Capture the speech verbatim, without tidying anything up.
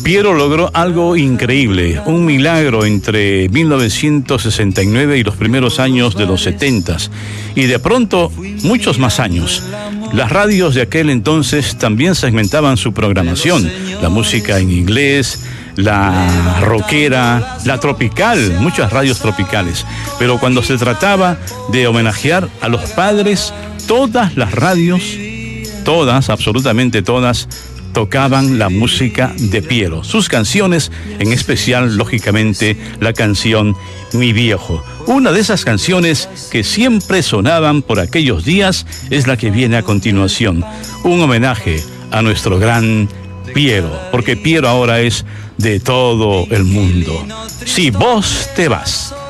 Piero logró algo increíble, un milagro entre mil novecientos sesenta y nueve y los primeros años de los setentas, y de pronto muchos más años. Las radios de aquel entonces también segmentaban su programación, la música en inglés, la rockera, la tropical, muchas radios tropicales. Pero cuando se trataba de homenajear a los padres, todas las radios, todas, absolutamente todas, tocaban la música de Piero, sus canciones, en especial, lógicamente, la canción Mi Viejo. Una de esas canciones que siempre sonaban por aquellos días es la que viene a continuación, un homenaje a nuestro gran Piero, porque Piero ahora es de todo el mundo. Si vos te vas.